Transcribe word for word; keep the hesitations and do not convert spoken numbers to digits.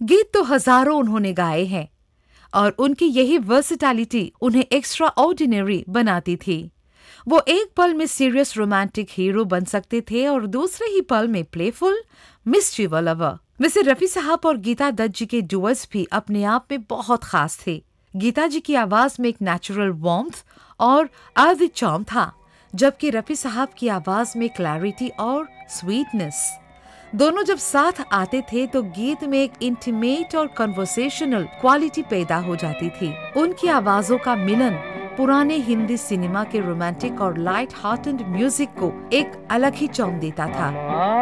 गीत तो हजारों उन्होंने गाए हैं और उनकी यही वर्सिटैलिटी उन्हें एक्स्ट्रा ऑर्डिनरी बनाती थी। वो एक पल में सीरियस रोमांटिक हीरो बन सकते थे और दूसरे ही पल में प्लेफुल मिस्चीवर लवर। वैसे रफी साहब और गीता दत्त जी के डुएट्स भी अपने आप में बहुत खास थे। गीता जी की आवाज में एक नेचुरल वार्मथ और अर्दी चार्म था, जबकि रफी साहब की आवाज में क्लैरिटी और स्वीटनेस। दोनों जब साथ आते थे तो गीत में एक इंटीमेट और कन्वर्सेशनल क्वालिटी पैदा हो जाती थी। उनकी आवाजों का मिलन पुराने हिंदी सिनेमा के रोमांटिक और लाइट हार्टेड म्यूजिक को एक अलग ही चार्म देता था।